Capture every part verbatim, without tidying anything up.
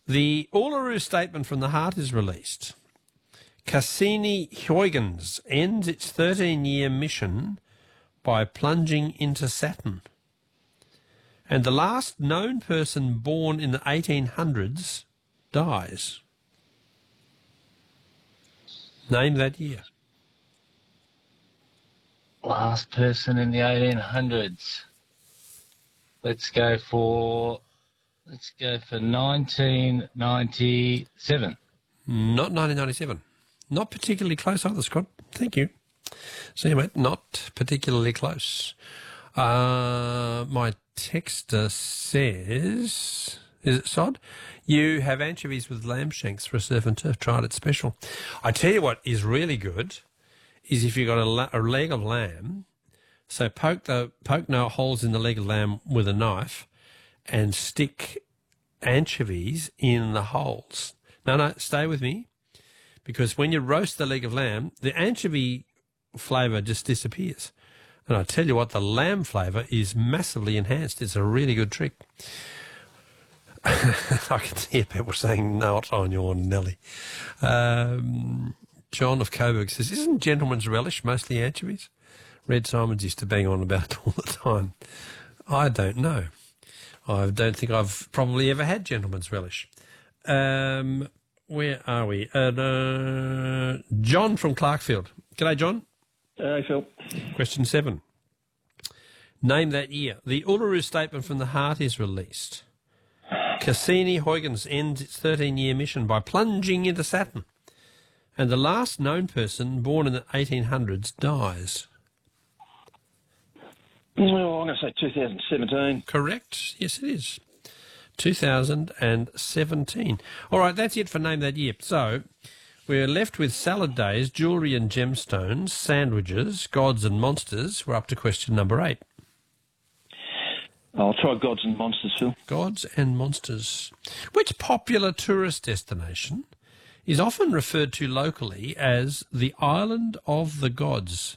The Uluru Statement from the Heart is released. Cassini-Huygens ends its thirteen-year mission by plunging into Saturn. And the last known person born in the eighteen hundreds dies. Name that year. Last person in the eighteen hundreds. Let's go for, let's go for nineteen ninety-seven. Not nineteen ninety-seven. Not particularly close either, Scott. Thank you. See you, mate. Not particularly close. Uh, my texter says, is it Sod? You have anchovies with lamb shanks for a surf and turf. Tried it special. I tell you what is really good is if you've got a, la- a leg of lamb, so poke the poke no holes in the leg of lamb with a knife and stick anchovies in the holes. No, no, stay with me, because when you roast the leg of lamb, the anchovy flavour just disappears. And I tell you what, the lamb flavour is massively enhanced. It's a really good trick. I can hear people saying not on your Nelly. Um, John of Coburg says, isn't gentleman's relish mostly anchovies? Red Simons used to bang on about it all the time. I don't know. I don't think I've probably ever had gentleman's relish. Um, where are we? Uh, uh, John from Clarkfield. G'day, John. Hey, Phil. Question seven. Name that year. The Uluru Statement from the Heart is released. Cassini-Huygens ends its thirteen-year mission by plunging into Saturn. And the last known person born in the eighteen hundreds dies. Well, I'm going to say two thousand seventeen. Correct. Yes, it is. two thousand seventeen. All right, that's it for Name That Year. So we're left with salad days, jewellery and gemstones, sandwiches, gods and monsters. We're up to question number eight. I'll try Gods and Monsters, Phil. Gods and monsters. Which popular tourist destination is often referred to locally as the Island of the Gods?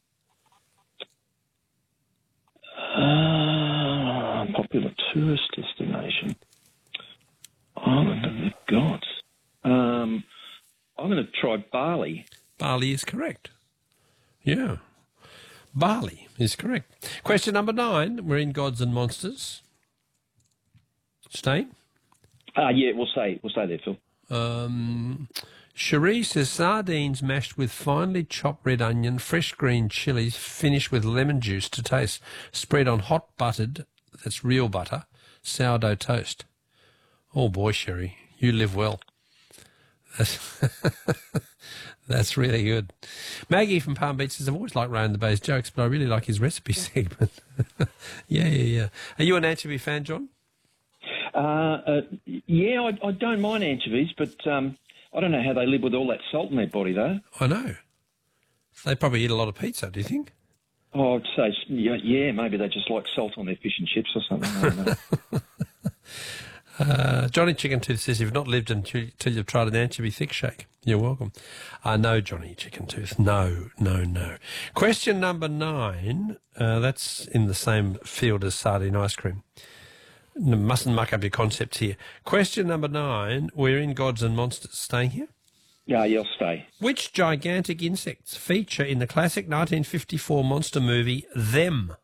Uh, popular tourist destination. Island of the Gods. Um, I'm going to try Bali. Bali is correct. Yeah. Bali is correct. Question number nine. We're in Gods and Monsters. Stay. Uh, yeah, we'll stay. We'll stay there, Phil. Um, Cherie says sardines mashed with finely chopped red onion, fresh green chilies, finished with lemon juice to taste, spread on hot buttered, that's real butter, sourdough toast. Oh boy, Cherie, you live well. That's, that's really good. Maggie from Palm Beach says, I've always liked Ray and the Bay's jokes, but I really like his recipe segment. yeah, yeah, yeah. Are you an anchovy fan, John? Uh, uh, yeah, I, I don't mind anchovies, but um, I don't know how they live with all that salt in their body, though. I know. They probably eat a lot of pizza, do you think? Oh, I'd say, yeah, yeah, maybe they just like salt on their fish and chips or something. I don't know. Uh, Johnny Chicken Tooth says, you've not lived until, until you've tried an anchovy thick shake. You're welcome. Uh, no, Johnny Chicken Tooth. No, no, no. Question number nine. Uh, that's in the same field as sardine ice cream. No, mustn't muck up your concepts here. Question number nine. We're in Gods and Monsters. Staying here? Yeah, yeah, I'll stay. Which gigantic insects feature in the classic nineteen fifty-four monster movie, Them?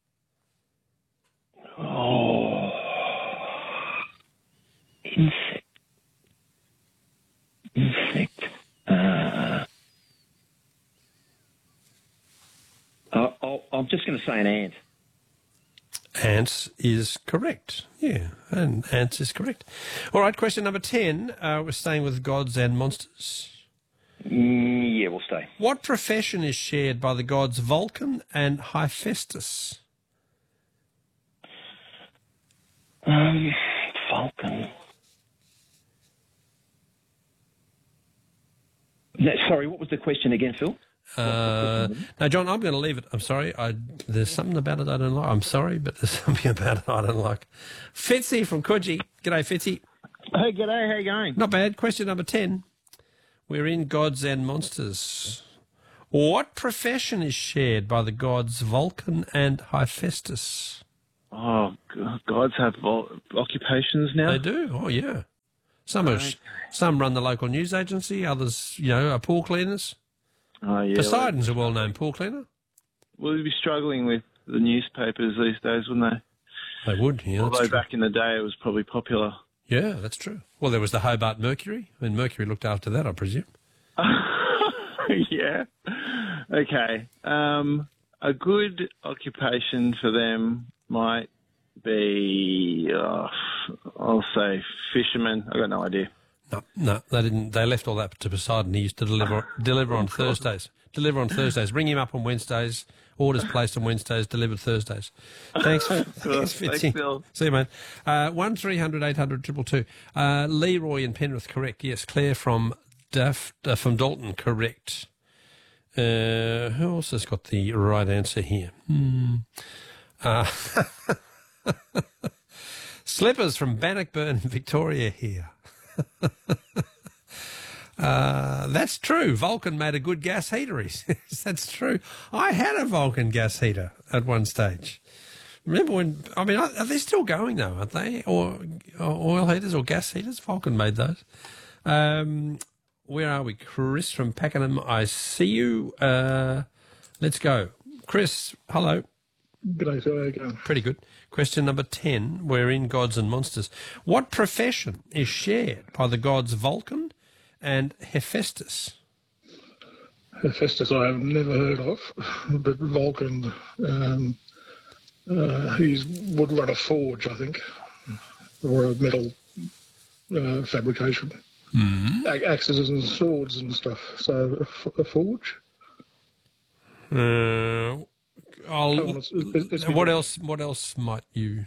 Oh. Insect. Insect. Uh, uh, I'll, I'm just going to say an ant. Ants is correct. Yeah, and ants is correct. All right, question number ten. Uh, we're staying with Gods and Monsters. Mm, yeah, we'll stay. What profession is shared by the gods Vulcan and Hephaestus? Um, Vulcan. No, sorry, what was the question again, Phil? Uh, no, John, I'm going to leave it. I'm sorry. I, there's something about it I don't like. I'm sorry, but there's something about it I don't like. Fitzy from Coogee. G'day, Fitzy. Hey, g'day. How you going? Not bad. Question number ten. We're in Gods and Monsters. What profession is shared by the gods Vulcan and Hephaestus? Oh, God, gods have vol- occupations now? They do. Oh, yeah. Some are, Okay. some run the local news agency, others, you know, are pool cleaners. Oh, yeah. Poseidon's a well-known pool cleaner. Well, we'd be struggling with the newspapers these days, wouldn't they? They would, yeah, that's Although true. back in the day it was probably popular. Yeah, that's true. Well, there was the Hobart Mercury, and Mercury looked after that, I presume. Yeah. Okay. Um, a good occupation for them might be, uh, I'll say fishermen. I got no idea. No, no, they didn't. They left all that to Poseidon. He used to deliver deliver on Thursdays. Deliver on Thursdays. Ring him up on Wednesdays. Orders placed on Wednesdays. Delivered Thursdays. Thanks, thanks, Fitzy. Thanks, Bill. See you, mate. Uh, one three hundred eight hundred two two. Uh, Leroy in Penrith, correct. Yes, Claire from Duff, uh, from Dalton, correct. Uh, who else has got the right answer here? Hmm. Uh, Slippers from Bannockburn, Victoria here. uh, that's true. Vulcan made a good gas heater. He says. That's true. I had a Vulcan gas heater at one stage. Remember when, I mean, are they still going though, aren't they? Or, or oil heaters or gas heaters? Vulcan made those. Um, where are we? Chris from Pakenham, I see you. Uh, let's go. Chris, hello. G'day, sir. How you going? Pretty good. Question number ten. We're in Gods and Monsters. What profession is shared by the gods Vulcan and Hephaestus? Hephaestus I have never heard of, but Vulcan, um, uh, he would run a forge, I think, or a metal uh, fabrication. Mm-hmm. Axes and swords and stuff. So a, f- a forge? Uh, I'll, Come on, it's- it's- it's- what else? What else might you?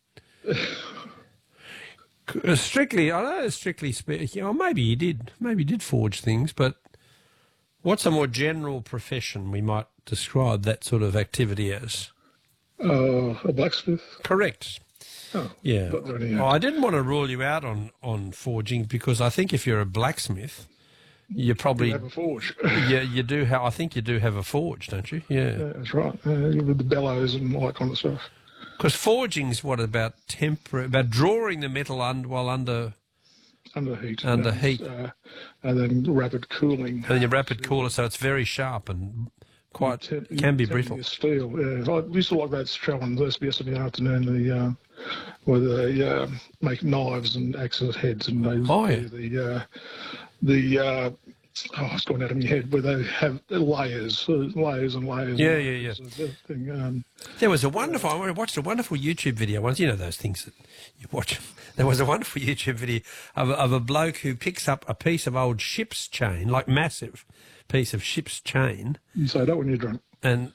Uh, strictly, I know. Strictly speaking, or maybe you did. Maybe you did forge things. But what's a more general profession we might describe that sort of activity as? Uh, a blacksmith? Correct. Oh, Yeah. but there you Well, go. I didn't want to rule you out on on forging because I think if you're a blacksmith, you probably You have a forge. yeah you do have. I think you do have a forge, don't you? Yeah. Yeah, that's right. Uh, with the bellows and all that kind of stuff. Because forging's what about temper about drawing the metal un, while under Under heat. Under and, heat. Uh, and then rapid cooling. and then you rapid cooler, so it's very sharp and quite Ten- can be ten brittle. years Steel, yeah. I used to like that show on S B S in the afternoon, the, uh, where they uh, make knives and axes heads, and they Oh, yeah. the uh, the uh, oh, it's gone out of my head, where they have layers, uh, layers and layers. Yeah, and yeah, layers of everything. Um, There was a wonderful. I watched a wonderful YouTube video once. You know those things that you watch. There was a wonderful YouTube video of, of a bloke who picks up a piece of old ship's chain, like massive piece of ship's chain, you say that when you're drunk. and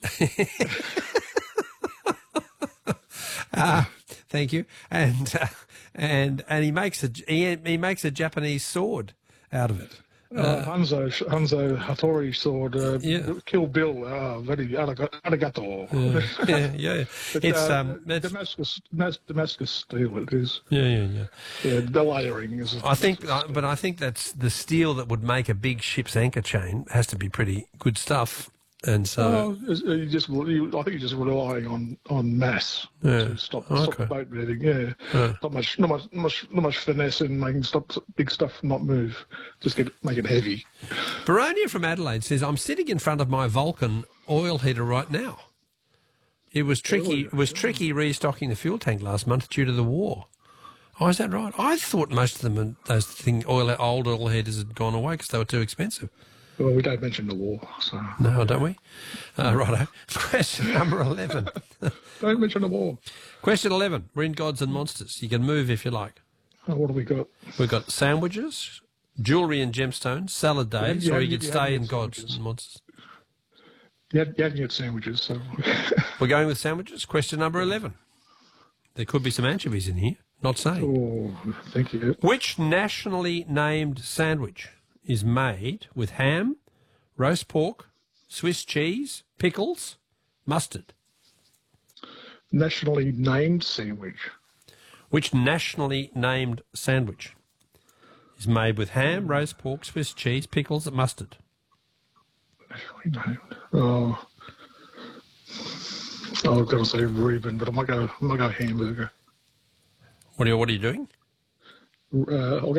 ah, thank you, and uh, and and he makes a he, he makes a Japanese sword out of it. Uh, Hanzo, Hanzo Hattori sword, uh, Yeah. Kill Bill, uh, very ariga- arigato. Yeah, yeah. But, It's uh, um, it's, Damascus, Damas- Damascus steel. It is. yeah, yeah, yeah. Yeah, the layering is. I think, uh, but I think that's the steel that would make a big ship's anchor chain has to be pretty good stuff, and so Oh, it's- you just, you, I think you're just relying on, on mass Yeah. to stop, Okay. stop the boat moving. Yeah, Yeah. not much, not much, not much, not much finesse in making stop big stuff not move. Just get make it heavy. Baronia from Adelaide says, I'm sitting in front of my Vulcan oil heater right now. It was tricky. It was tricky restocking the fuel tank last month due to the war. Oh, is that right? I thought most of them, uh, those thing oil, old oil heaters had gone away because they were too expensive. Well, we don't mention the war, so No, don't we? Uh, righto. Question number eleven. don't mention the war. Question eleven. We're in Gods and Monsters. You can move if you like. Oh, what have we got? We've got sandwiches, jewellery and gemstones, salad days, You or haven't- you could you stay haven't in had Gods sandwiches. and Monsters. You had, you hadn't yet sandwiches, so We're going with sandwiches. Question number eleven. There could be some anchovies in here. Not saying. oh, thank you. Which nationally named sandwich is made with ham, roast pork, Swiss cheese, pickles, mustard? Nationally named sandwich. Which nationally named sandwich is made with ham, roast pork, Swiss cheese, pickles, and mustard? Nationally named. Oh, oh, I was going to say Reuben, but I might go. I might go hamburger. What are you, what are you doing? Uh, I'll go